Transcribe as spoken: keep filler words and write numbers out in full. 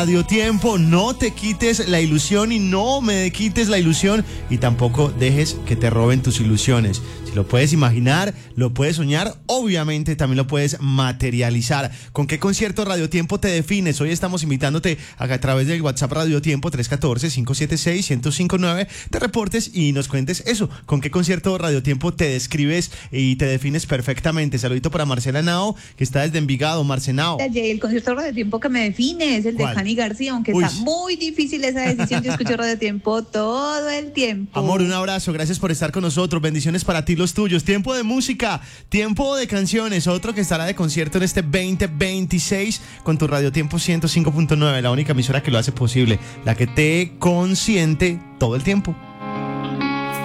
Radio Tiempo, no te quites la ilusión y no me quites la ilusión y tampoco dejes que te roben tus ilusiones. Si lo puedes imaginar, lo puedes soñar, obviamente también lo puedes materializar. ¿Con qué concierto Radio Tiempo te defines? Hoy estamos invitándote a, a través del WhatsApp Radio Tiempo tres uno cuatro, cinco siete seis, uno cero cinco nueve, te reportes y nos cuentes eso. ¿Con qué concierto Radio Tiempo te describes y te defines perfectamente? Saludito para Marcela Nao, que está desde Envigado. Marcenao. El concierto Radio Tiempo que me define es el de Cani García, aunque Uy. está muy difícil esa decisión. Yo escucho Radio Tiempo todo el tiempo. Amor, un abrazo, gracias por estar con nosotros. Bendiciones para ti, los tuyos. Tiempo de música, tiempo de canciones. Otro que estará de concierto en este veinte veintiséis con tu Radio Tiempo ciento cinco punto nueve, la única emisora que lo hace posible, la que te consiente todo el tiempo.